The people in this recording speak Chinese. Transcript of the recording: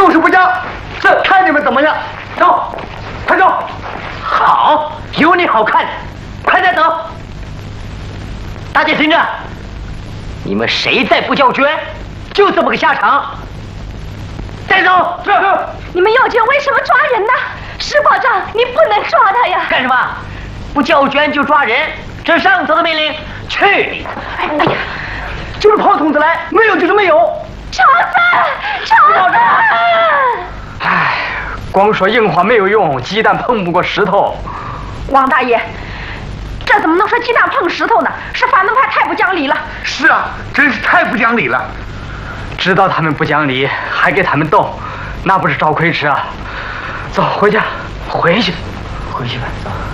就是不讲，这看你们怎么样？走，快走！ 好，有你好看，快点走！大家听着，你们谁再不交卷，就这么个下场。带走！ 是。 你们要卷为什么抓人呢？石保长，你不能抓他呀！ 干什么？不交卷就抓人，这是上头的命令。去你的！ 哎呀， 就是跑筒子来，没有就是没有。 超子，超子！ 唉，光说硬话没有用，鸡蛋碰不过石头。 王大爷，这怎么能说鸡蛋碰石头呢？是反动派太不讲理了。 是啊，真是太不讲理了。知道他们不讲理，还给他们斗，那不是找亏吃啊！走，回家，回去吧，走。